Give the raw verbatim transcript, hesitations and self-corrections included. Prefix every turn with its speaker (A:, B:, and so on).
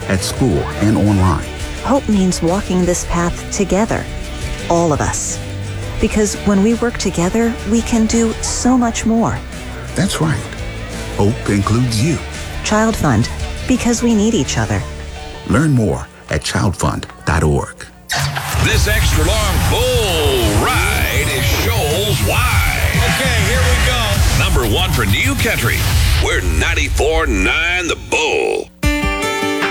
A: at school and online.
B: Hope means walking this path together, all of us. Because when we work together, we can do so much more.
A: That's right. Hope includes you.
B: Child Fund, because we need each other.
A: Learn more at child fund dot org.
C: This extra long bull ride is Shoals wide.
D: Okay, here we go.
C: Number one for New Country. We're ninety-four point nine The Bull.